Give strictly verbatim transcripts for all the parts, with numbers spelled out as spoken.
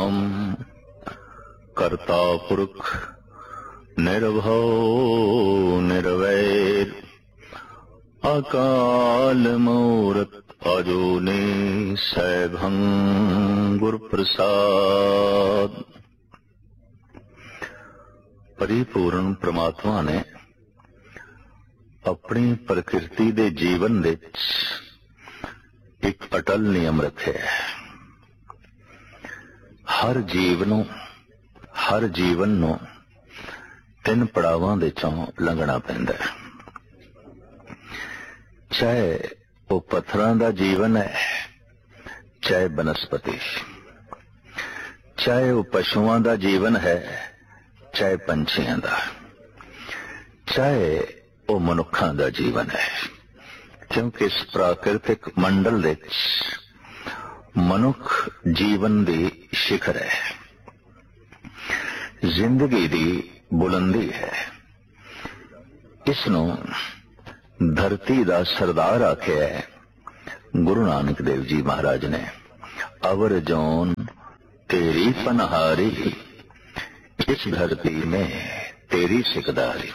सतनाम करता पुरख निर्भव निर्वैर अकाल मूरत अजूनी सैभं गुर प्रसाद। परिपूर्ण परमात्मा ने अपनी प्रकृति दे जीवन दे एक अटल नियम रखे। हर जीव नूं हर जीवन नूं तीन पड़ावां दे चों लंघना पैंदा है। चाहे वो पत्थरां दा जीवन है, चाहे बनस्पति, चाहे वो पशुआं दा जीवन है, चाहे पंछियां दा, चाहे वो मनुखां दा जीवन है। क्योंकि इस प्राकृतिक मंडल दे मनुख जीवन दी शिखर है, जिंदगी दी बुलंदी है। इसनों धरती दा सरदार आख्या है गुरु नानक देव जी महाराज ने। अवर जौन तेरी पनहारी, इस धरती में तेरी सिकदारी।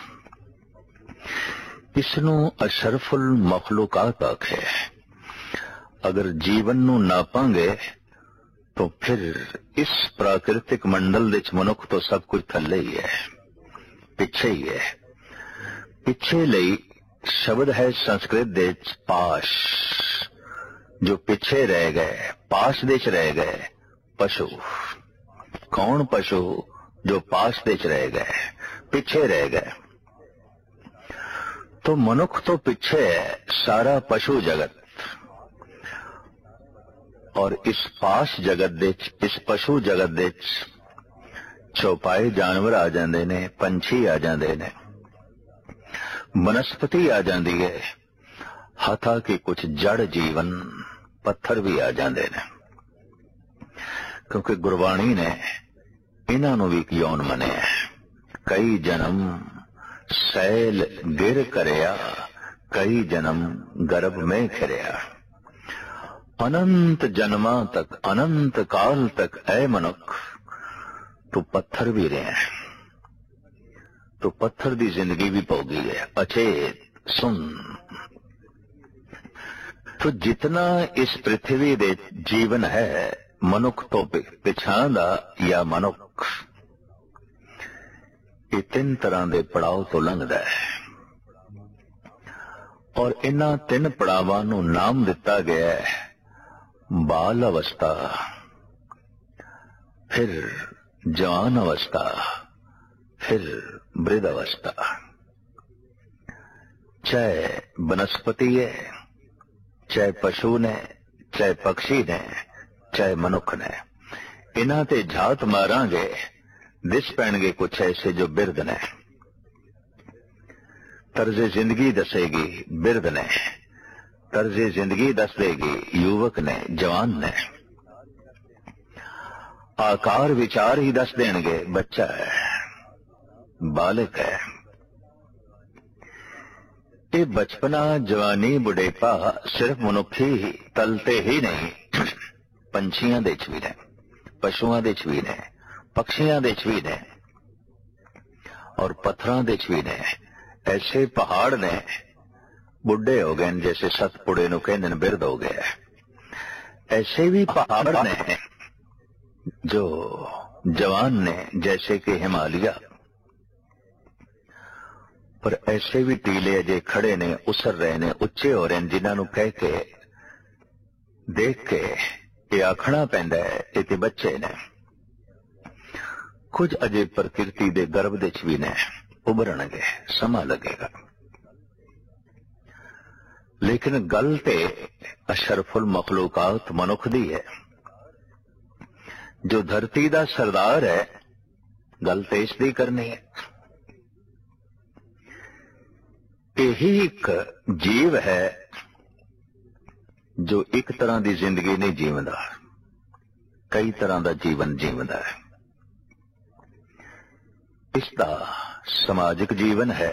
इसनों अशरफुल मखलूकात आखे। अगर जीवन नू नापांगे तो फिर इस प्राकृतिक मंडल विच मनुख तो सब कुछ थल्ले ही है, पिछे ही है। पिछे लई शब्द है संस्कृत दे पाश, जो पिछे रह गए, पाश देच रह गए पशु। कौन पशु? जो पाश देच रह गए, पिछे रह गए। तो मनुख तो पिछे है, सारा पशु जगत। और इस पाश जगत दे, इस पशु जगत दे चौपाए जानवर आ जाते ने, पंछी आ जाते ने, वनस्पति आ जाती है, हथा के कुछ जड़ जीवन पत्थर भी आ जाते ने। क्योंकि गुरबाणी ने इन्हां नूं भी यौन मनिया। कई जन्म सैल गिर करया, कई जन्म गर्भ में खिरया। अनंत जन्मा तक, अनंत काल तक ऐ मनुख तू पत्थर भी रहे। तो पत्थर दी जिंदगी भी पौगी है, अचेत सुन। तो जितना इस पृथ्वी दे जीवन है, मनुख तो पिछां दा या मनुख, ये तीन तरह दे पड़ाव तो लंघदा है। और इन्हां तीन पड़ावां नूं नाम दिता गया है बाल अवस्था, फिर जवान अवस्था, फिर वृद्ध अवस्था। चाहे वनस्पति है, चाहे पशु ने, चाहे पक्षी ने, चाहे मनुख ने, इन्हां ते झात मारांगे दिस पैणगे कुछ ऐसे जो बिरध ने। तर्जे जिंदगी दसेगी बिरध ने, तर्जे जिंदगी दस देगी युवक ने, जवान ने। आकार विचार ही दस देंगे बच्चा है, बालक है। ये बचपना, जवानी, बुढ़ेपा सिर्फ मनुखी तलते ही नहीं, पंछियां दे च भी ने, पशुआं दे च भी ने, पक्षियां दे च भी ने, और पत्थरां दे च भी ने। ऐसे पहाड़ ने बुढ़े हो गए, जैसे सतपुड़े नूं कहंदे ने बिरध हो गया। ऐसे भी पहाड़ ने जो जवान ने, जैसे कि हिमालय। पर ऐसे भी टीले अजे खड़े ने, उसर रहे ने, उच्चे हो रहे ने, जिन्हां नूं कह के देख के ये आखना पैंदा है ये ते बच्चे ने। कुछ अजे प्रकृति दे गर्भ दे च भी ने, उभरनगे, समा लगेगा। लेकिन गल ते अशरफुल मखलूकात मनुख दी है, जो धरती दा सरदार है। गल ते इसदी करनी है। यही एक जीव है जो एक तरह की जिंदगी नहीं जीवंदा, कई तरह का जीवन जीवंदा है। इसका समाजिक जीवन है,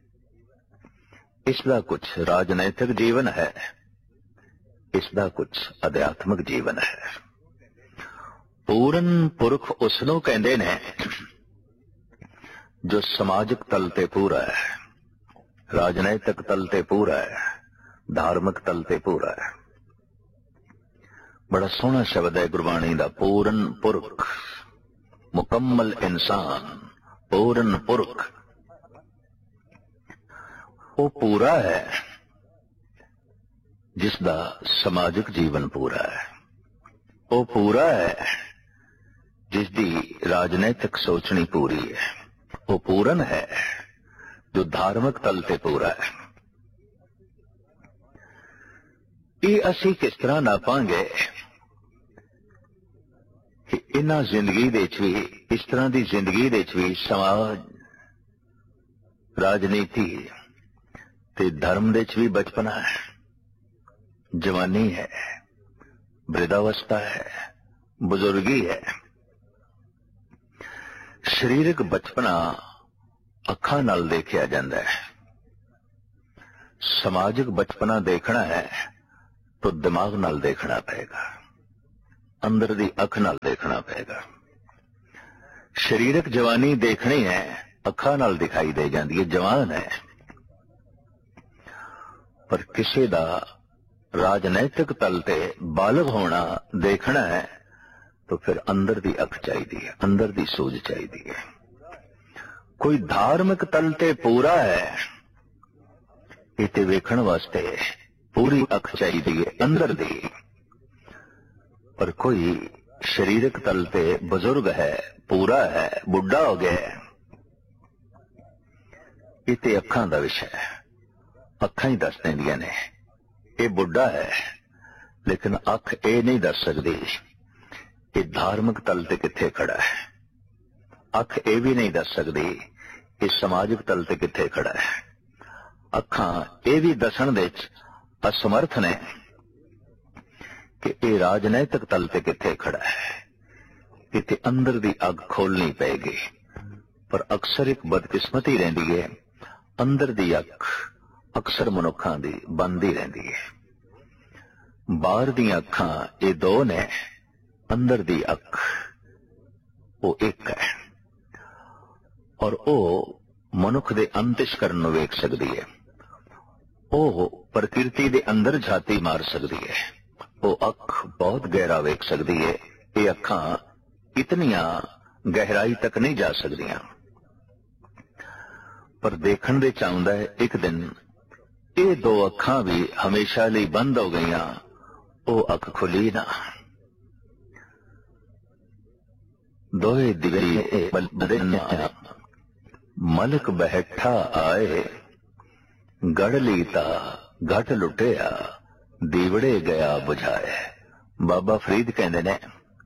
इसका कुछ राजनैतिक जीवन है, इसका कुछ आध्यात्मिक जीवन है। ਪੂਰਨ ਪੁਰਖ ਉਸ ਨੂੰ ਕਹਿੰਦੇ ਨੇ ਜੋ ਸਮਾਜਿਕ ਤਲ ਤੇ ਪੂਰਾ ਹੈ, ਰਾਜਨੀਤਿਕ ਤਲ ਤੇ ਪੂਰਾ ਹੈ, ਧਾਰਮਿਕ ਤਲ ਤੇ ਪੂਰਾ ਹੈ। ਬੜਾ ਸੋਹਣਾ ਸ਼ਬਦ ਹੈ ਗੁਰਬਾਣੀ ਦਾ, ਪੂਰਨ ਪੁਰਖ, ਮੁਕੰਮਲ ਇਨਸਾਨ, ਪੂਰਨ ਪੁਰਖ। ਉਹ ਪੂਰਾ ਹੈ ਜਿਸ ਦਾ ਸਮਾਜਿਕ ਜੀਵਨ ਪੂਰਾ ਹੈ। ਉਹ ਪੂਰਾ ਹੈ ਜਿਸ ਦੀ ਰਾਜਨੀਤਿਕ ਸੋਚਣੀ ਪੂਰੀ ਹੈ। ਉਹ ਪੂਰਨ ਹੈ ਜੋ ਧਾਰਮਿਕ ਤਲ ਤੇ ਪੂਰਾ ਹੈ। ਇਹ ਅਸੀਂ ਕਿਸ ਤਰ੍ਹਾਂ ਨਾਪਾਂਗੇ ਕਿ ਇਹਨਾਂ ਜ਼ਿੰਦਗੀ ਦੇ ਵਿੱਚ ਵੀ, ਇਸ ਤਰ੍ਹਾਂ ਦੀ ਜ਼ਿੰਦਗੀ ਦੇ ਵਿੱਚ ਵੀ ਸਮਾਜ, ਰਾਜਨੀਤੀ ਤੇ ਧਰਮ ਦੇ ਵਿੱਚ ਵੀ ਬਚਪਨਾ ਹੈ, ਜਵਾਨੀ ਹੈ, ਬ੍ਰਿਧਾਵਸਥਾ ਹੈ, ਬਜ਼ੁਰਗੀ ਹੈ। ਸਰੀਰਕ ਬਚਪਨਾ ਅੱਖਾਂ ਨਾਲ ਦੇਖਿਆ ਜਾਂਦਾ ਹੈ, ਸਮਾਜਿਕ ਬਚਪਨਾ ਦੇਖਣਾ ਹੈ ਤਾਂ ਦਿਮਾਗ ਨਾਲ ਦੇਖਣਾ ਪਏਗਾ, ਅੰਦਰ ਦੀ ਅੱਖ ਨਾਲ ਦੇਖਣਾ ਪਏਗਾ। ਸਰੀਰਕ ਜਵਾਨੀ ਦੇਖਣੀ ਹੈ, ਅੱਖਾਂ ਨਾਲ ਦਿਖਾਈ ਦੇ ਜਾਂਦੀ ਹੈ, ਜਵਾਨ ਹੈ। ਪਰ ਕਿਸੇ ਦਾ ਰਾਜਨੀਤਿਕ ਤਲ ਤੇ ਬਾਲਗ ਹੋਣਾ ਦੇਖਣਾ ਹੈ ਤਾਂ ਫਿਰ ਅੰਦਰ ਦੀ ਅੱਖ ਚਾਹੀਦੀ ਹੈ, ਅੰਦਰ ਦੀ ਸੂਝ ਚਾਹੀਦੀ ਹੈ। ਕੋਈ ਧਾਰਮਿਕ ਤਲ ਤੇ ਪੂਰਾ ਹੈ, ਇਹ ਤੇ ਵੇਖਣ ਵਾਸਤੇ ਪੂਰੀ ਅੱਖ ਚਾਹੀਦੀ ਹੈ, ਅੰਦਰ ਦੀ। ਪਰ ਕੋਈ ਸਰੀਰਕ ਤਲ ਤੇ ਬਜ਼ੁਰਗ ਹੈ, ਪੂਰਾ ਹੈ, ਬੁੱਢਾ ਹੋ ਗਿਆ ਹੈ, ਇਹ ਤੇ ਅੱਖਾਂ ਦਾ ਵਿਸ਼ਾ ਹੈ। ਅੱਖਾਂ ਹੀ ਦੱਸ ਦਿੰਦੀਆਂ ਨੇ ਇਹ ਬੁੱਢਾ ਹੈ, ਲੇਕਿਨ ਅੱਖ ਇਹ ਨਹੀਂ ਦੱਸ ਸਕਦੀ ਇਹ ਧਾਰਮਿਕ ਤਲ ਤੇ ਕਿੱਥੇ ਖੜਾ ਹੈ। ਅੱਖ ਇਹ ਵੀ ਨਹੀਂ ਦੱਸ ਸਕਦੀ ਇਹ ਸਮਾਜਿਕ ਤਲ ਤੇ ਕਿੱਥੇ ਖੜਾ ਹੈ। ਅੱਖਾਂ ਇਹ ਵੀ ਦੱਸਣ ਦੇ ਵਿੱਚ ਅਸਮਰਥ ਨੇ ਕਿ ਇਹ ਰਾਜਨੀਤਿਕ ਤਲ ਤੇ ਕਿੱਥੇ ਖੜਾ ਹੈ। ਇੱਥੇ ਅੰਦਰ ਦੀ ਅੱਗ ਖੋਲਣੀ ਪਏਗੀ। ਪਰ ਅਕਸਰ ਇੱਕ ਬਦਕਿਸਮਤੀ ਰਹਿੰਦੀ ਹੈ, ਅੰਦਰ ਦੀ ਅੱਖ ਅਕਸਰ ਮਨੁੱਖਾਂ ਦੀ ਬੰਦ ਹੀ ਰਹਿੰਦੀ ਹੈ। ਬਾਹਰ ਦੀਆਂ ਅੱਖਾਂ ਇਹ ਦੋ ਨੇ, ਅੰਦਰ ਦੀ ਅੱਖ ਉਹ ਇੱਕ ਹੈ। ਔਰ ਉਹ ਮਨੁੱਖ ਦੇ ਅੰਤਿਸ਼ਕਰਨ ਨੂੰ ਵੇਖ ਸਕਦੀ ਹੈ, ਉਹ ਪ੍ਰਕਿਰਤੀ ਦੇ ਅੰਦਰ ਝਾਤੀ ਮਾਰ ਸਕਦੀ ਹੈ, ਉਹ ਅੱਖ ਬਹੁਤ ਗਹਿਰਾ ਵੇਖ ਸਕਦੀ ਹੈ। ਇਹ ਅੱਖਾਂ ਇਤਨੀਆਂ ਗਹਿਰਾਈ ਤੱਕ ਨਹੀਂ ਜਾ ਸਕਦੀਆਂ। ਪਰ ਦੇਖਣ ਦੇ ਚਾਹੁੰਦਾ ਹੈ ਇੱਕ ਦਿਨ ਇਹ ਦੋ ਅੱਖਾਂ ਵੀ ਹਮੇਸ਼ਾ ਲਈ ਬੰਦ ਹੋ ਗਈਆਂ, ਉਹ ਅੱਖ ਖੁੱਲੀ ਨਾ। ਦੋਏ ਦਿਵੇ ਬਲਦੇ ਮਲਕ ਬੈਠਾ ਆਏ, ਗੜ ਲੀਤਾ ਘਟ ਲੁੱਟਿਆ, ਦੀਵੜੇ ਗਿਆ ਬੁਝਾਏ। ਬਾਬਾ ਫਰੀਦ ਕਹਿੰਦੇ ਨੇ,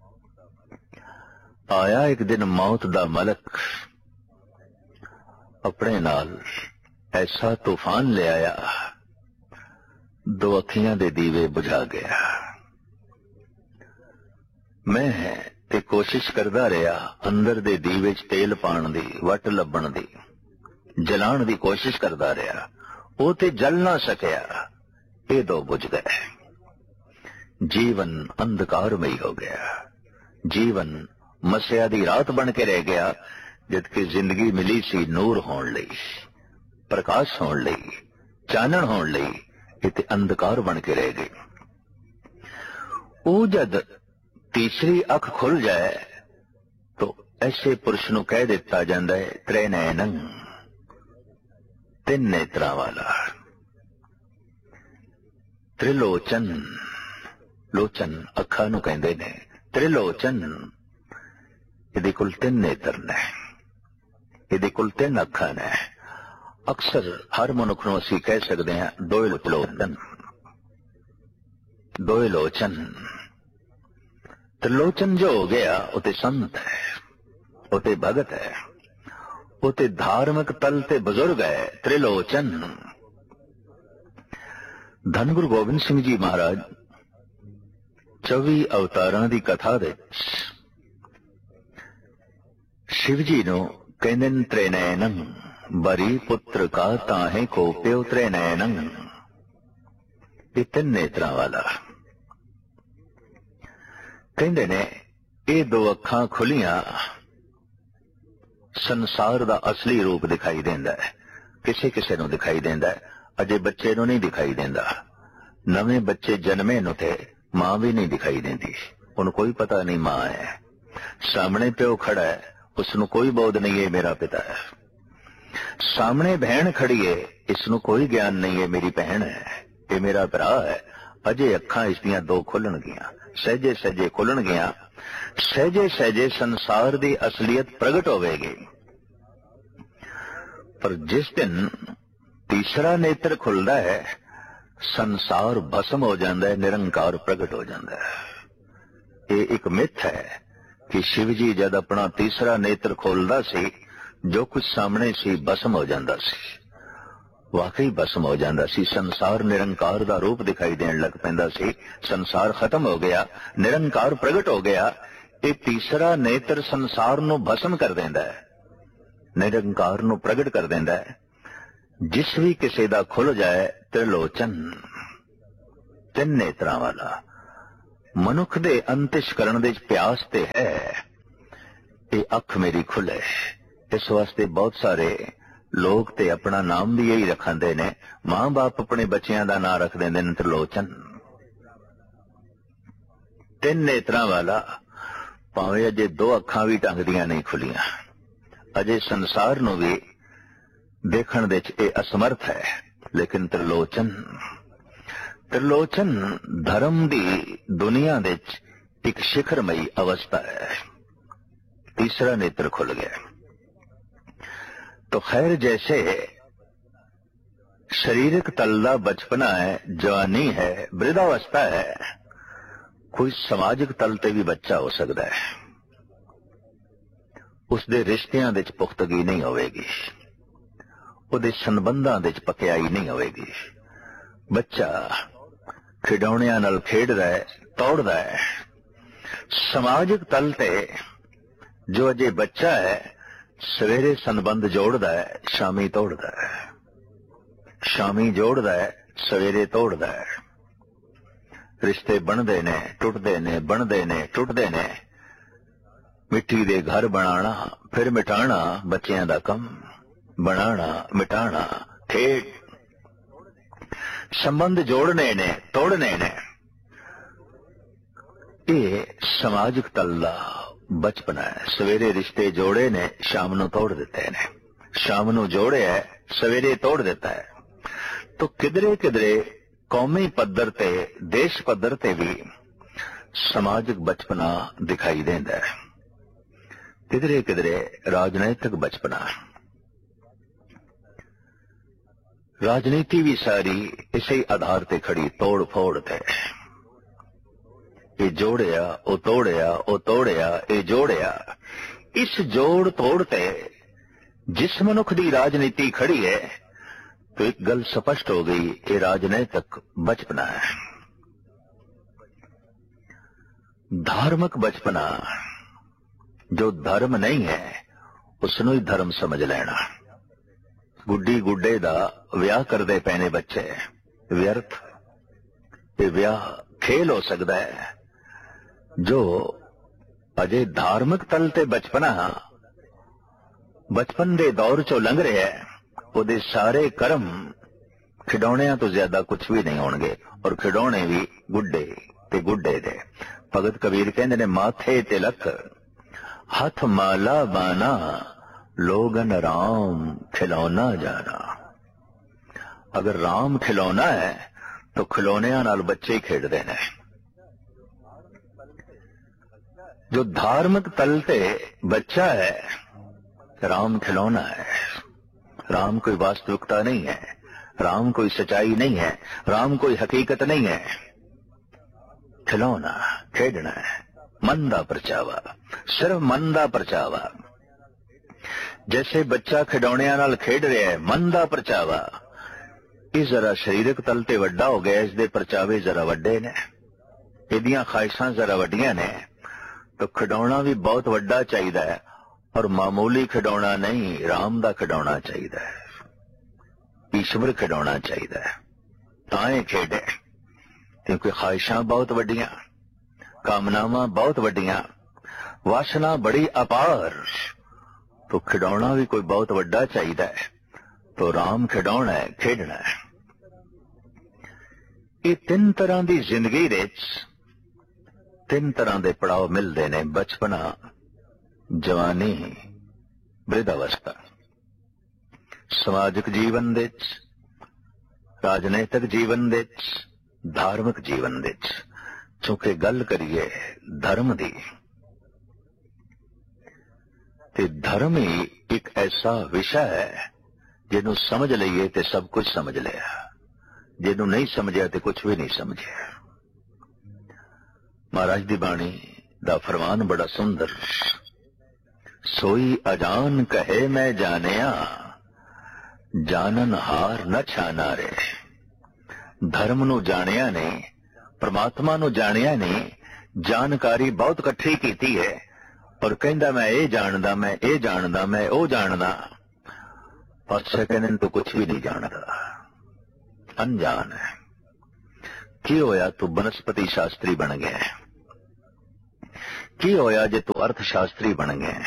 ਆਇਆ ਇੱਕ ਦਿਨ ਮੌਤ ਦਾ ਮਲਕ, ਆਪਣੇ ਨਾਲ ਐਸਾ ਤੂਫਾਨ ਲਿਆਇਆ, ਦੋ ਅੱਖੀਆਂ ਦੇ ਦੀਵੇ ਬੁਝਾ ਗਿਆ। ਮੈਂ ਤੇ ਕੋਸ਼ਿਸ਼ ਕਰਦਾ ਰਿਹਾ ਅੰਦਰ ਦੇ ਦੀਵੇ 'ਚ ਤੇਲ ਪਾਉਣ ਦੀ, ਵੱਟ ਲੱਭਣ ਦੀ, ਜਲਾਉਣ ਦੀ ਕੋਸ਼ਿਸ਼ ਕਰਦਾ ਰਿਹਾ, ਉਹ ਤੇ ਜਲ ਨਾ ਸਕਿਆ, ਇਹ ਦੋ ਬੁਝ ਗਏ। ਜੀਵਨ ਅੰਧਕਾਰਮਈ ਹੋ ਗਿਆ, ਜੀਵਨ ਮਸਿਆ ਦੀ ਰਾਤ ਬਣ ਕੇ ਰਹਿ ਗਿਆ, ਜਦਕਿ ਜ਼ਿੰਦਗੀ ਮਿਲੀ ਸੀ ਨੂਰ ਹੋਣ ਲਈ, ਪ੍ਰਕਾਸ਼ ਹੋਣ ਲਈ, ਚਾਨਣ ਹੋਣ ਲਈ। ਇਹ ਤੇ ਅੰਧਕਾਰ ਬਣ ਕੇ ਰਹਿ ਗਈ। ਉਹ ਜਦ ਤੀਸਰੀ ਅੱਖ ਖੁੱਲ ਜਾਏ ਤਾਂ ਐਸੇ ਪੁਰਸ਼ ਨੂੰ ਕਹਿ ਦਿੱਤਾ ਜਾਂਦਾ ਹੈ ਤ੍ਰੈ ਨੈਣੰ, ਤਿੰਨ ਨੇਤਰਾਂ ਵਾਲਾ। ਤ੍ਰਿਲੋਚਨ, ਲੋਚਨ ਅੱਖਾਂ ਨੂੰ ਕਹਿੰਦੇ ਨੇ, ਤ੍ਰਿਲੋਚਨ। ਇਹਦੇ ਕੋਲ ਤਿੰਨ ਨੇਤਰ ਨੇ, ਇਹਦੇ ਕੋਲ ਤਿੰਨ ਅੱਖਾਂ ਨੇ। ਅਕਸਰ ਹਰ ਮਨੁੱਖ ਨੂੰ ਅਸੀਂ ਕਹਿ ਸਕਦੇ ਹਾਂ ਦੋਏ ਲੋਚਨ, ਦੋਏ ਲੋਚਨ। ਤ੍ਰਿਲੋਚਨ ਜੋ ਹੋ ਗਿਆ ਉਹ ਤੇ ਸੰਤ ਹੈ, ਉਹ ਤੇ ਭਗਤ ਹੈ, ਉਹ ਤੇ ਧਾਰਮਿਕ ਤਲ ਤੇ ਬਜ਼ੁਰਗ ਹੈ। ਤ੍ਰਿਲੋਚਨ। ਧੰਨ ਗੁਰੂ ਗੋਬਿੰਦ ਸਿੰਘ ਜੀ ਮਹਾਰਾਜ ਚੌਵੀ ਅਵਤਾਰਾਂ ਦੀ ਕਥਾ ਦੇ शिव जी नो कहंदन त्रै नैनन, बरी पुत्र का ताहे को प्यो त्रै नैनन। ये तीन नेत्रां वाला कहंदे ने ये दो अखां खुलियां संसार दा असली रूप दिखाई देंदा है। किसे किसे नूं दिखाई देंदा है, अजे बच्चे नूं नहीं दिखाई देंदा। नवे बच्चे जन्मे नूं ते मां भी नहीं दिखाई देंदी, उन्हें कोई पता नहीं मां है। सामने प्यो खड़ा है, उसनूं कोई बोध नहीं है मेरा पिता है। सामने बहन खड़ी है, इसनूं कोई ज्ञान नहीं है मेरी बहन है, ये मेरा भरा है। अजे अखां इसदियां दो खुलन गियां, सहजे सहजे खुलन गियां, सहजे सहजे संसार दी असलियत प्रगट होवेगी। पर जिस दिन तीसरा नेत्र खुलदा है, संसार भस्म हो जाता है, निरंकार प्रगट हो जाता है। ये एक मिथ है कि शिव जी जब अपना तीसरा नेत्र खोलदा सी, जो कुछ सामने सी भस्म हो जाता सी। वाकई भस्म हो जाता सी, संसार निरंकार दा रूप दिखाई देन लग पैंदा सी। संसार खत्म हो गया, निरंकार प्रगट हो गया। ये तीसरा नेत्र संसार नू भस्म कर देंदा है, निरंकार नू प्रगट कर देंदा है। जिस भी किसी दा खुल जाए त्रिलोचन, तीन नेत्रां वाला, मनुख दे अंतिशकरण दे प्यास ते है ये अख मेरी खुले। इस वास्ते बहुत सारे लोग ते अपना नाम भी यही रखते ने, मां बाप अपने बच्चियां दा नाम रख देंदे ने त्रिलोचन। तीन नेत्रां वाला, भावें अजे दो अखां भी ढंग दियां नहीं खुलियां, अजे संसार नूं भी देखण दे च असमर्थ है, लेकिन त्रिलोचन त्रिलोचन धर्म दी दुनिया दे च एक शिखरमई अवस्था है। तीसरा नेत्र खुल गया तो खैर, जैसे शारीरिक तलदा बचपना है, जवानी है, वृद्धावस्था है, कोई समाजिक तल ते भी बच्चा हो सकता है। उसदे रिश्तियां दे च पुख्तगी नहीं होवेगी, ਉਹਦੇ ਸੰਬੰਧਾਂ ਦੇ ਚ ਪਕਿਆਈ नहीं होवेगी। बच्चा खिडौणियां नाल खेडदा है, तोड़दा है। समाजिक तल ते जो अजे बच्चा है, सवेरे संबंध जोड़दा है, शामी तोड़दा है, शामी जोड़दा है, सवेरे तोड़दा है। रिश्ते बनदे ने, टुटदे ने, बनदे ने, टुटदे ने। मिट्टी दे घर बनाना फिर मिटाना बच्चियां दा कम, बनाना मिटाना खेड। संबंध जोड़ने ने, तोड़ने ने। ये समाजिक तल्ला बचपना है। सवेरे रिश्ते जोड़े ने, शाम नू तोड़ देते ने, शाम नू जोड़े है, सवेरे तोड़ देता है। तो किधरे किधरे कौमी पद्धर ते, देश पद्धर ते भी समाजिक बचपना दिखाई देता है, किधरे किधरे राजनैतिक बचपना। राजनीति भी सारी इसे आधार ते खड़ी, तोड़ फोड़ थे। ये जोड़िया, ओ तोड़िया, ओ तोड़िया, ये जोड़िया। इस जोड़ तोड़ ते जिस मनुख दी राजनीति खड़ी है, तो एक गल स्पष्ट हो गई, ये राजनैतिक बचपना है। धार्मिक बचपना, जो धर्म नहीं है उसनों ही धर्म समझ लेना। गुड्डी गुड्डे दा विआह करदे पैने बच्चे, व्यर्थ। ये विआह खेल हो सकता है। जो अजे धार्मिक तल ते बचपना बचपन दे दौर चो लंघ रहा है, ਉਹਦੇ सारे कर्म खिडौणियां तो ज्यादा कुछ भी नहीं होणगे, और खिडौणे भी गुड्डे ते गुड्डे दे। भगत कबीर कहंदे ने, माथे तिलक हथ माला बाना, लोगन राम खिलौना जाना। अगर राम खिलौना है तो खिलौनियां नाल बच्चे खेडदे ने। जो धार्मिक तल ते बच्चा है, राम खिलौना है। राम कोई वास्तविकता नहीं है, राम कोई सच्चाई नहीं है, राम कोई हकीकत नहीं है। खिलौना खेडना है, मन दा परचावा, सिर्फ मन दा परचावा। जैसे बच्चा खिडौणियां नाल खेड रहा है, मन दा परचावा। ये जरा शरीरक तल ते वड्डा हो गया, इसदे परचावे जरा वड्डे ने, इहदियां ख्वाहिशां जरा वड्डियां ने। तो खिडौना भी बहुत वड्डा चाहिदा है, और मामूली खिडौना नहीं, राम दा खिडौना चाहिदा है, ईश्वर खिडौना चाहिदा है। ताए खेडे, क्योंकि ख्वाहिशां बहुत वड्डियां, कामनावां बहुत वड्डियां। वासना बड़ी अपार, तो खिडौना भी कोई बहुत वड्डा चाहिए, तो राम खिडौना है, खेडना है। ये तीन तरह की जिंदगी विच तीन तरह के पड़ाव मिलते ने, बचपना, जवानी, वृद्धावस्था। समाजिक जीवन विच, राजनीतिक जीवन विच, धार्मिक जीवन विच। चूंकि गल करिए धर्म दी, ते धर्म ही एक ऐसा विषय है जिन्हों समझ लीए तो सब कुछ समझ लिया, जिन्हों नहीं समझिया तो कुछ भी नहीं समझिया। महाराज दी बाणी दा फरमान बड़ा सुंदर, सोई अजान कहे मैं जानिया, जानन हार न छाना रे। धर्म नू जानिया ने, परमात्मा नू जानिया ने, जानकारी बहुत इकट्ठी कीती है और कहंदा मैं ये जानदा, मैं ये जानदा, मैं वो जानदा, पातशाह कहने तो कुछ भी नहीं जानदा, अनजान है। की होया तू बनस्पति शास्त्री बन गया, की होया जे तू अर्थशास्त्री बन गया,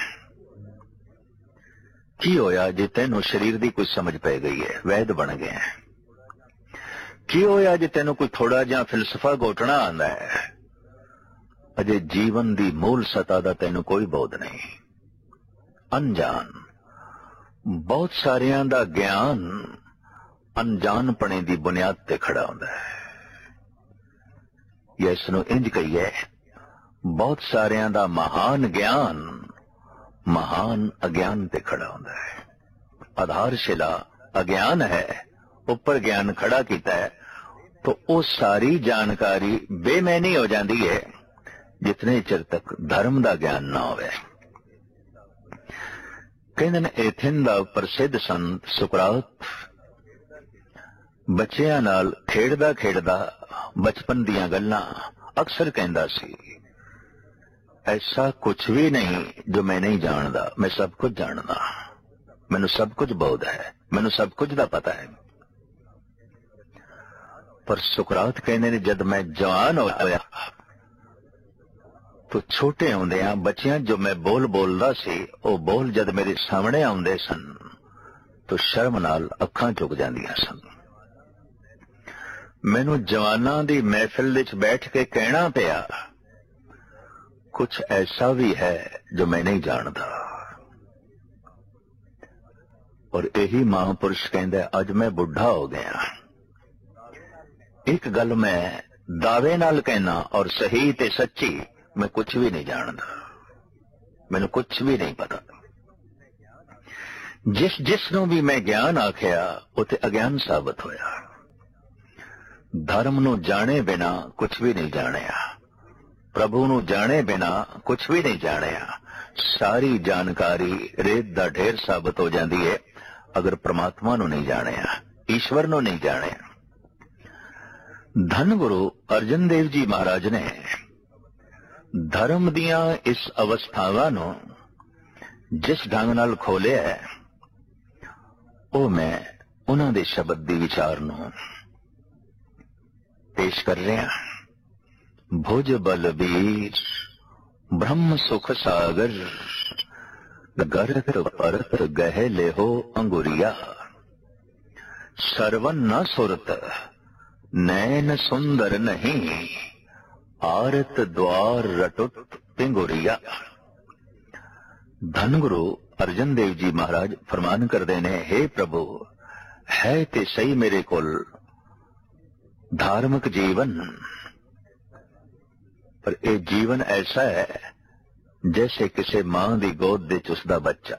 की होया जे तेनों शरीर की कोई समझ पै गई है, वैद बन गया, की होया जे तेनों कोई थोड़ा जिहा फिलसफा गोटना आंदा है, अजे जीवन दी मूल सता दा तेनों कोई बोध नहीं, अनजान। बहुत सारियां दा ज्ञान अनजानपणे दी बुनियाद ते खड़ा होंदा है, या इसनूं इंज कहिए बहुत सारियां दा महान ज्ञान महान अज्ञान ते खड़ा होंदा है। आधारशिला अज्ञान है, ऊपर ज्ञान खड़ा कीता है, तो वो सारी जानकारी बेमैनी हो जाती है जितने चिर तक धर्म दा ज्ञान ना होवे। कहंदे ने एथेन दा प्रसिद्ध संत सुकरात बच्चियां नाल खेडदा खेडदा बचपन दियां गल्लां अक्सर कहंदा सी, ऐसा कुछ भी नहीं जो मैं नहीं जानदा, मैं सब कुछ जानदा, मैनू सब कुछ बोध है, मैनू सब कुछ दा पता है। पर सुकरात कहने ने जब मैं जवान होया तो छोटे होंदियां बच्चियां जो मैं बोल बोलदा सी, वो बोल जद मेरे सामने आउंदे सन तो शर्म नाल अखां झुक जांदियां सन। मैनू जवानां दी महफिल विच बैठ के कहना पिया, कुछ ऐसा भी है जो मैं नहीं जानता। और यही महापुरुष कहंदा अज मैं बुढ़ा हो गया, एक गल मैं दावे नाल कहना और सही ते सच्ची, मैं कुछ भी नहीं जानता, मैनू कुछ भी नहीं पता। जिस जिसनों भी मैं ज्ञान आखिया उते अज्ञान साबित होया। धर्म नू जाने बिना कुछ भी नहीं जानिया, प्रभु नू जाने बिना कुछ भी नहीं जानिया। सारी जानकारी रेत दा ढेर साबित हो जाती है अगर परमात्मा नू नहीं जानिया, ईश्वर नू नहीं जानिया। धन गुरु अर्जन देव जी महाराज ने धर्म दियां इस अवस्थावां नू जिस ढंग नाल खोलिया है, वो मैं उन्हां दे शब्द दी विचार नू पेश कर रहा। भुज बलबीर ब्रह्म सुख सागर, गर्त परत गहे ले हो अंगुरिया। सरवन न सुरत नैन सुंदर नहीं, आरत द्वार रटुत पिंगुरिया। धन गुरु अर्जन देव जी महाराज फरमान कर देने, हे प्रभु है ते सही मेरे कोल धार्मिक जीवन, पर यह जीवन ऐसा है जैसे किसी मां की गोद विच उसदा बच्चा,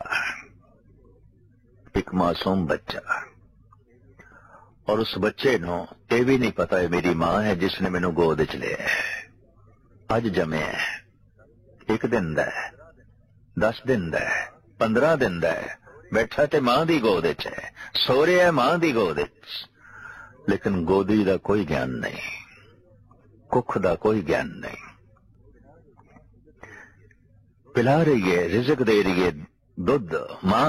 एक मासूम बच्चा, और उस बच्चे नू यह भी नहीं पता है मेरी मां है जिसने मैनू गोद च लिया है, अज जमे है, एक दिन दा है, दस दिन दा है, पंद्रह दिन दा है, बैठा ते मां दी गोद च है, सो रहा है मां दी गोद च, लेकिन गोदी दा कोई ज्ञान नहीं, कुख दा कोई ज्ञान नहीं। पिला रही है, रिजक दे रही है, दुध मां,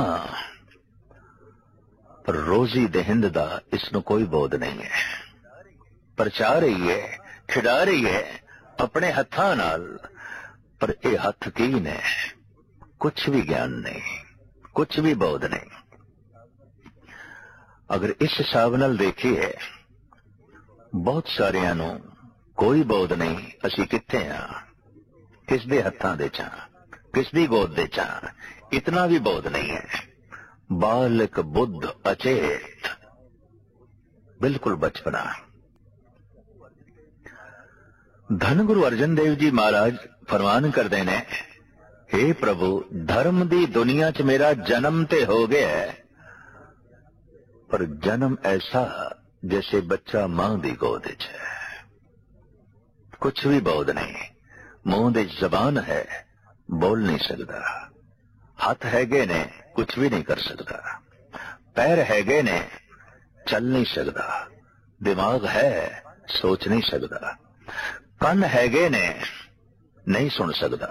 पर रोजी दहिंद दा इसनू कोई बोध नहीं है। परचा रही है, खिडा रही है, अपने हत्थां नाल पर ये हथ की ने, कुछ भी ज्ञान नहीं, कुछ भी बोध नहीं। अगर इस हिसाब नाल देखिए, बहुत सारियां नूं कोई बोध नहीं, असी कित्थे हां, किस दे हत्थां दे च हां, किस दी गोद दे च हां, इतना भी बोध नहीं है। बालक बुद्ध अचेत, बिल्कुल बचपना। धन गुरु अर्जन देव जी महाराज फरमान करते ने, हे प्रभु, धर्म दी दुनिया च मेरा जन्म ते हो गया है, पर जन्म ऐसा जैसे बच्चा मां दी गोद च है। कुछ भी बोध नहीं, मुंह दे जबान है, बोल नहीं सकता, हाथ हैगे ने, कुछ भी नहीं कर सकता, पैर हैगे ने, चल नहीं सकता, दिमाग है, सोच नहीं सकता, कन हैगे ने, नहीं सुन सकता।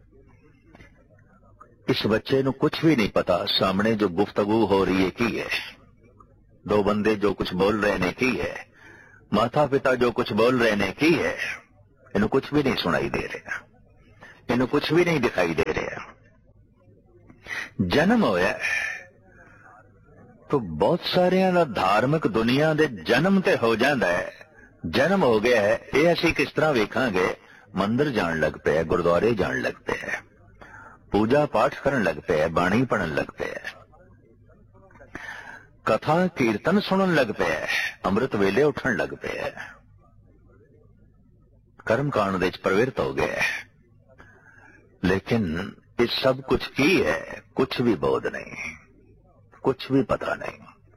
इस बच्चे नूं कुछ भी नहीं पता सामने जो गुफ्तगू हो रही है की है, दो बंदे जो कुछ बोल रहे ने की है, माता पिता जो कुछ बोल रहे ने की है, इन्हें कुछ भी नहीं सुनाई दे रहा, इन्हें कुछ भी नहीं दिखाई दे रहा। जन्म होया तो बहुत सारे धार्मिक दुनिया दे जन्म ते हो जाता है। जन्म हो गया है, ये असी किस तरह वेखांगे, मंदिर जान लग पे, गुरुद्वारे जान लग पे, पूजा पाठ करन लग पे, बाणी पढ़न लग पे, कथा कीर्तन सुनन लग पे, अमृत वेले उठन लग पे, कर्म कांड दे प्रवृत्त हो गए। लेकिन इस सब कुछ की है, कुछ भी बोध नहीं, कुछ भी पता नहीं।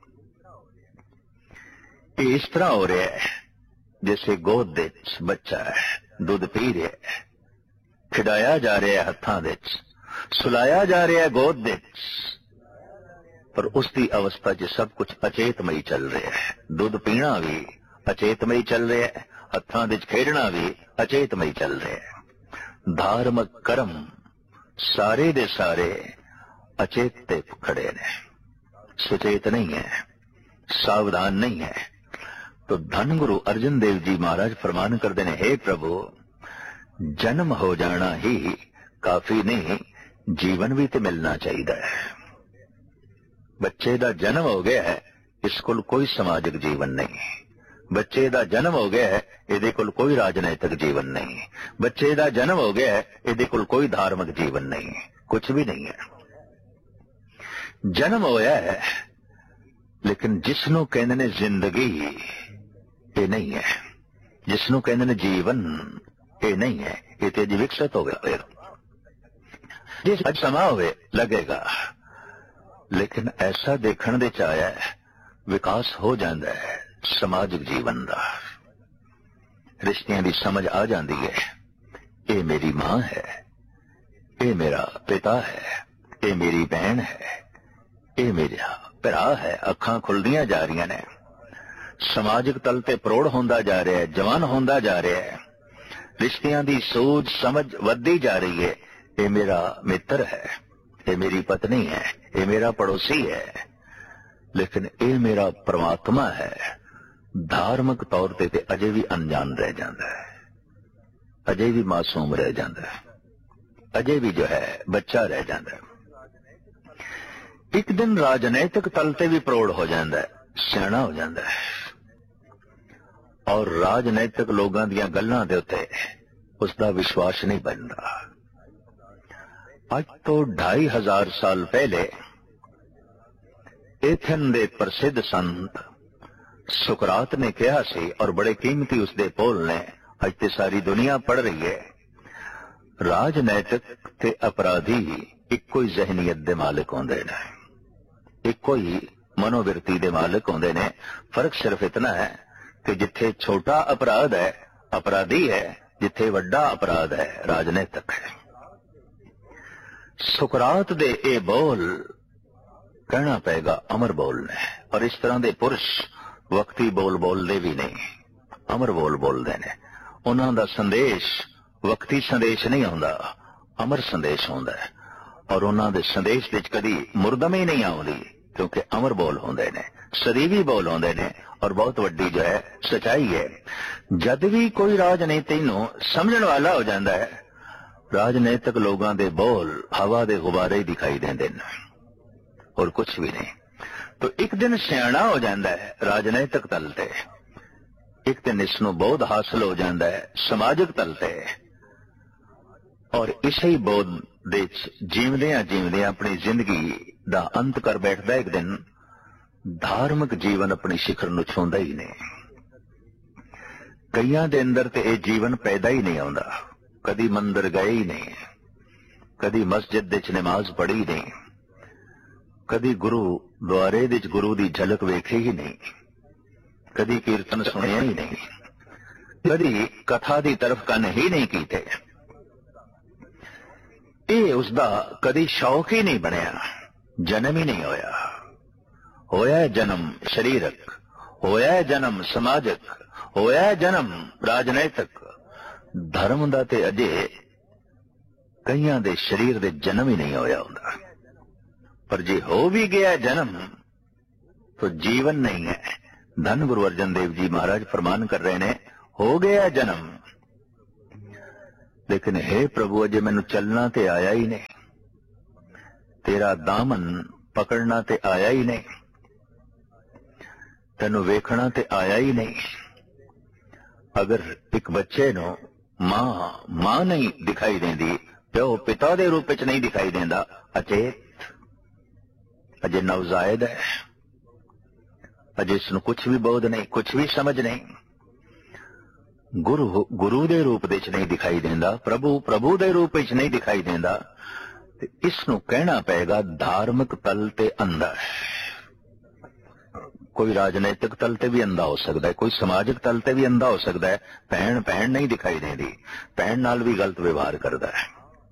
ये इस तरह हो रहा है जैसे गोद दे बच्चा है, दूध पी रहा है, खिडाया जा रहा है हत्थां दे, सुलाया जा रहा है गोद दे, पर उसकी अवस्था च सब कुछ अचेतमई चल रहा है। दूध पीना भी अचेतमई चल रहा है, हत्थां दे खेडना भी अचेतमई चल रहा है। धार्मिक कर्म सारे दे सारे अचेत ते खड़े ने, सुचेत नहीं है, सावधान नहीं है। तो धन गुरु अर्जन देव जी महाराज फरमान करते हैं, हे प्रभु, जन्म हो जाना ही काफी नहीं, जीवन भी तो मिलना चाहिए है। बच्चे का जन्म हो गया है, इसको कोई समाजिक जीवन नहीं, बच्चे का जन्म हो गया है, ये कोई राजनैतिक जीवन नहीं, बच्चे का जन्म हो गया है, ये कोई धार्मिक जीवन नहीं, कुछ भी नहीं है। जन्म होया है, लेकिन जिसनों कहने ने जिंदगी ये नहीं है, जिसनों कहने ने जीवन ये नहीं है, ये तेज विकसित हो गया, जिस समा हुए लगेगा। लेकिन ऐसा देखने दे चाया है, विकास हो जाता है समाजिक जीवन का, रिश्तियां की समझ आ जाती है, ये मेरी मां है, ये मेरा पिता है, ये मेरी बहन है, ये मेरा भरा है। अखां खुलदियां जा रही ने, समाजिक तल ते प्रौढ़ होंदा जा रहा है, जवान होंदा जा रहा है, रिश्तियां की सूझ समझ वधदी जा रही है। ये मेरा मित्र है, ये मेरी पत्नी है, ये मेरा पड़ोसी है, लेकिन ये मेरा परमात्मा है। धार्मिक तौर ते ते अजे भी अनजान रह जाता है, अजे भी मासूम रह जाता है, अजे भी जो है बच्चा रह जाता है। एक दिन राजनैतिक तल ते भी प्रौढ़ हो जाता है, सियाणा हो जाता है, और राजनैतिक लोगों दियां गल्लां दे उत्ते उसका विश्वास नहीं बनता। आज तो ढाई हजार साल पहले एथन दे प्रसिद्ध संत सुकरात ने कहा सी, और बड़े कीमती उसके बोल ने अज ते सारी दुनिया पढ़ रही है, राजनैतिक ते अपराधी इको ही जहनीयत दे मालिक होंदे ने, इको ही मनोवृत्ति दे मालिक होंदे ने। फर्क सिर्फ इतना है कि जिथे छोटा अपराध है अपराधी है, जिथे वड्डा अपराध है राजनैतिक है। सुकरात दे ए बोल कहना पेगा अमर बोल ने, और इस तरह दे पुरुष वक्ती बोल बोलते भी नहीं, अमर बोल बोलते ने। उन्हां दा संदेश वक्ती संदेश नहीं होंदा, अमर संदेश होंदा है, और उन्हां दे संदेश विच कदी मुरदमी नहीं आउंदी, क्योंकि अमर बोल होंदे ने, सदीवी बोल होंदे ने, और बहुत वड्डी जो है सच्चाई है। जद भी कोई राजनीति नूं समझण वाला हो जाता है, राजनीतिक लोगों के बोल हवा के गुब्बारे ही दिखाई देंदे ने और कुछ भी नहीं। तो एक दिन सियाणा हो जाता है राजनीतिक तल ते, एक दिन इसनों बोध हासिल हो जाता है समाजिक तल ते, और इसे ही बोध दे जीवदियां जीवदियां अपनी जिंदगी दा अंत कर बैठता। एक दिन धार्मिक जीवन अपनी शिखर नूं छूंदा ही नहीं। कईयां दे अंदर ते यह जीवन पैदा ही नहीं आउंदा, कदी मंदिर गए ही नहीं, कदी मस्जिद विच नमाज पढ़ी नहीं, कदी गुरु द्वारे विच गुरु दी झलक वेखी ही नहीं, कदी कीर्तन सुनिया ही नहीं, कदी कथा दी तरफ कन ही नहीं कीते। ये उसका कदी शौक ही नहीं बनया, जन्म ही नहीं होया। होया है जन्म शरीरक, होया है जन्म समाजिक, होया है जन्म राजनैतिक। धर्म दा ते अजे कईयां दे शरीर दे जन्म ही नहीं होया हुंदा। पर जे हो भी गया जन्म तो जीवन नहीं है। धन गुरु अर्जन देव जी महाराज फरमान कर रहे ने, हो गया जन्म, लेकिन हे प्रभु अजे मैनू चलना ते आया ही नहीं, तेरा दामन पकड़ना ते आया ही नहीं, तेनू वेखना ते आया ही नहीं। अगर एक बच्चे नो मां मां नहीं दिखाई देंदी, प्यो पिता दे रूप च नहीं दिखाई देंदा, अचेत अजे नवजायद है, अजे इसनू कुछ भी बोध नहीं, कुछ भी समझ नहीं। गुरु गुरु दे रूप विच नहीं दिखाई देंदा, प्रभु प्रभु दे रूप विच नहीं दिखाई देंदा, ते इसनू कहना पेगा धार्मिक तल ते अंधा है। कोई राजनीतिक तल ते भी अंधा हो सकता है, कोई समाजिक तल ते भी अंधा हो सकता है। भैन भैन नहीं दिखाई देती, भैन नाल भी गलत व्यवहार करता है।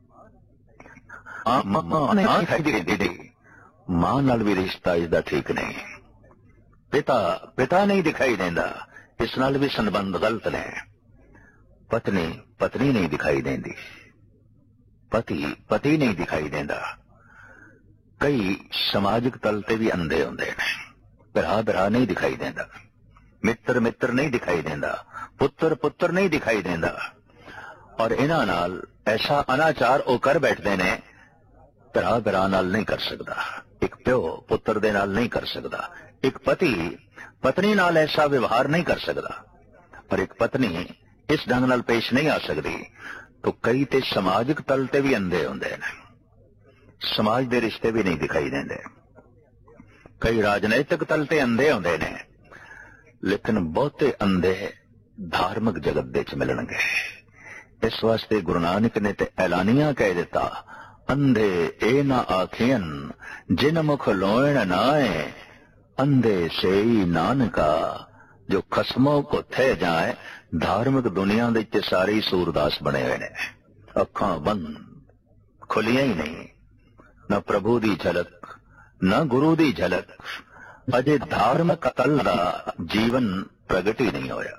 मां नहीं दिखाई देती, मां नाल भी रिश्ता इसका ठीक नहीं। पिता पिता नहीं दिखाई देता, इस नाल भी संबंध गलत ने। पत्नी पत्नी नहीं दिखाई देती, पति पति नहीं दिखाई देता। कई समाजिक तल ते भी अंधे होंदे ने, भरा भरा नहीं दिखाई देता, मित्र मित्र नहीं दिखाई देता, पुत्र पुत्र नहीं दिखाई देता। और इन्हां नाल ऐसा अनाचार वो कर बैठते ने, भरा भरा नाल नहीं कर सकता, एक प्यो पुत्र दे नाल नहीं कर सकता, एक पति पत्नी नाल ऐसा व्यवहार नहीं कर सकता, और एक पत्नी इस ढंग नाल पेश नहीं आ सकती। तो कई ते समाजिक तल ते भी अंधे होंदे ने, समाज दे रिश्ते भी नहीं दिखाई देंदे। कई राजनैतिक तल ते अंधे होंदे ने, लेकिन बहुते अंधे धार्मिक जगत दे च मिलणगे। इस वास्ते गुरु नानक ने ते ऐलानिया कह दिता, अंधे ए ना आखियन जिन मुख लोण नाए, अंधे सेई नानका जो खसमों को थे जाए। धार्मिक दुनिया दे सारे सूरदास बने हुए ने, अखां बंद खुलियां ही नहीं, न प्रभु दी झलक न गुरु दी झलक। अजे धार्मिक तल दा जीवन प्रगट ही नहीं होया।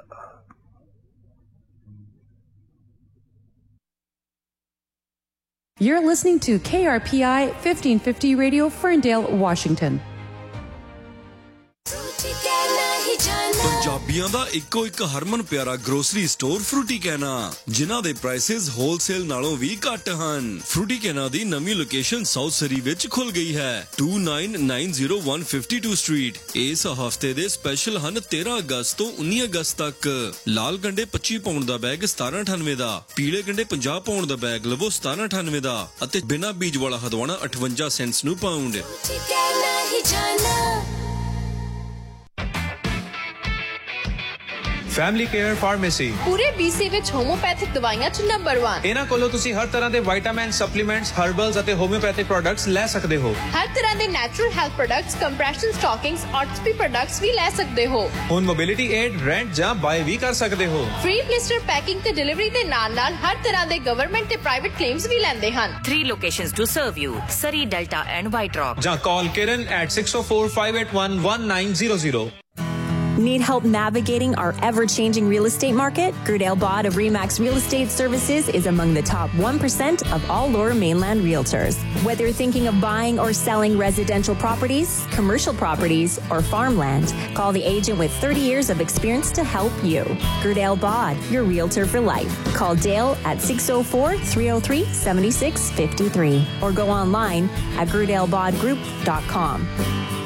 You're listening to K R P I fifteen fifty Radio, Ferndale, Washington. ਪੰਜਾਬੀਆਂ ਦਾ ਇੱਕੋ ਇੱਕ ਹਰਮਨ ਪਿਆਰਾ ਗਰੋਸਰੀ ਸਟੋਰ ਫਰੂਟੀ ਕੈਨਾ, ਜਿਨ੍ਹਾਂ ਦੇ ਪ੍ਰਾਈਸਿਸ ਹੋਲਸੇਲ ਨਾਲੋਂ ਵੀ ਘੱਟ ਹਨ। ਫਰੂਟੀ ਕੈਨਾ ਦੀ ਨਵੀਂ ਲੋਕੇਸ਼ਨ ਸਾਊਥ ਸਰੀ ਵਿੱਚ ਖੁੱਲ ਗਈ ਹੈ, two nine nine zero one five two street. ਇਸ ਹਫਤੇ ਦੇ ਸਪੈਸ਼ਲ ਹਨ ਤੇਰਾਂ ਅਗਸਤ ਤੋਂ ਉੱਨੀ ਅਗਸਤ ਤੱਕ। ਲਾਲ ਗੰਡੇ ਪੱਚੀ ਪਾਉਂਡ ਦਾ ਬੈਗ ਸਤਾਰਾਂ ਅਠਾਨਵੇਂ ਦਾ, ਪੀਲੇ ਗੰਡੇ ਪੰਜਾਹ ਪਾਉਂਡ ਦਾ ਬੈਗ ਲਵੋ ਸਤਾਰਾਂ ਅਠਾਨਵੇਂ ਦਾ, ਅਤੇ ਬਿਨਾਂ ਬੀਜ ਵਾਲਾ ਹਦਵਾਣਾ ਅਠਵੰਜਾ ਸੈਂਟਸ ਨੂੰ ਪਾਉਂਡ। ਫੈਮਿਲੀ ਕੇਅਰ ਫਾਰਮੇਸੀ ਪੂਰੇ ਬੀਸੀ ਵਿੱਚ ਹੋਮੋਪੈਥਿਕ ਦਵਾਈਆਂ ਚ ਨੰਬਰ ਇੱਕ। ਇਹਨਾਂ ਕੋਲੋਂ ਤੁਸੀਂ ਹਰ ਤਰ੍ਹਾਂ ਦੇ ਵਿਟਾਮਿਨ, ਸਪਲੀਮੈਂਟਸ, ਹਰਬਲਸ ਅਤੇ ਹੋਮਿਓਪੈਥਿਕ ਪ੍ਰੋਡਕਟਸ ਲੈ ਸਕਦੇ ਹੋ। ਹਰ ਤਰ੍ਹਾਂ ਦੇ natural health products, compression ਸਟਾਕਿੰਗਸ, ਆਰਥੋਪੀ products ਵੀ ਲੈ ਸਕਦੇ ਹੋ। ਹੁਣ ਮੋਬਿਲਿਟੀ ਏਡ, ਰੈਂਟ ਜਾਂ ਬਾਏ ਵੀ ਕਰ ਸਕਦੇ ਹੋ। ਫ੍ਰੀ ਬਲਿਸਟਰ ਪੈਕਿੰਗ ਤੇ ਡਿਲੀਵਰੀ ਦੇ ਨਾਲ ਨਾਲ ਹਰ ਤਰ੍ਹਾਂ ਦੇ ਗਵਰਨਮੈਂਟ ਤੇ ਪ੍ਰਾਈਵੇਟ ਕਲੇਮਸ ਵੀ ਲੈਂਦੇ ਹਨ। Three locations to serve you: Surrey, Delta and White Rock. ਜਾਂ ਕਾਲ Kiran at six oh four five eight one one nine zero zero. Need help navigating our ever-changing real estate market? Gerdale Bod of Remax Real Estate Services is among the top one percent of all Lower Mainland realtors. Whether you're thinking of buying or selling residential properties, commercial properties, or farmland, call the agent with thirty years of experience to help you. Gerdale Bod, your realtor for life. Call Dale at six oh four, three oh three, seven six five three or go online at gerdale bod group dot com.